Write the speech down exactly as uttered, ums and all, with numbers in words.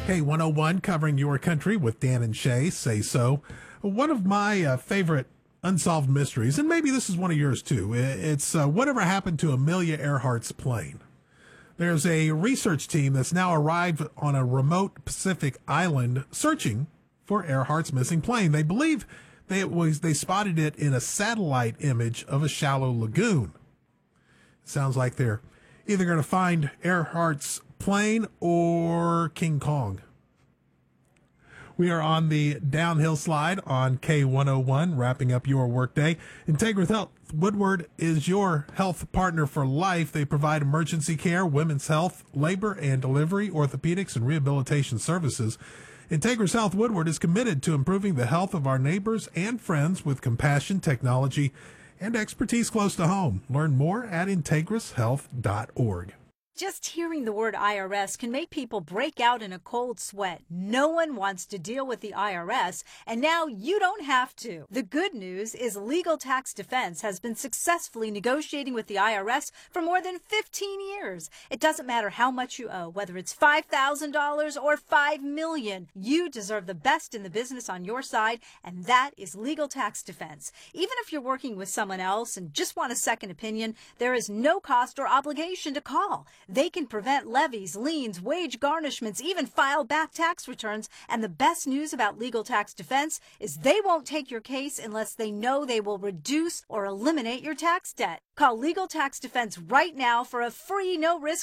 K one oh one covering your country with Dan and Shay. Say so. One of my uh, favorite unsolved mysteries, and maybe this is one of yours too, it's uh, whatever happened to Amelia Earhart's plane. There's a research team that's now arrived on a remote Pacific island searching for Earhart's missing plane. They believe they, it was, they spotted it in a satellite image of a shallow lagoon. It sounds like they're either going to find Earhart's plane or King Kong. We are on the downhill slide on K one oh one, wrapping up your workday. Integra Health Woodward is your health partner for life. They provide emergency care, women's health, labor and delivery, orthopedics, and rehabilitation services. Integra Health Woodward is committed to improving the health of our neighbors and friends with compassion, technology, and expertise close to home. Learn more at integris health dot org. Just hearing the word I R S can make people break out in a cold sweat. No one wants to deal with the I R S, and now you don't have to. The good news is Legal Tax Defense has been successfully negotiating with the I R S for more than fifteen years. It doesn't matter how much you owe, whether it's five thousand dollars or five million dollars. You deserve the best in the business on your side, and that is Legal Tax Defense. Even if you're working with someone else and just want a second opinion, there is no cost or obligation to call. They can prevent levies, liens, wage garnishments, even file back tax returns. And the best news about Legal Tax Defense is they won't take your case unless they know they will reduce or eliminate your tax debt. Call Legal Tax Defense right now for a free, no-risk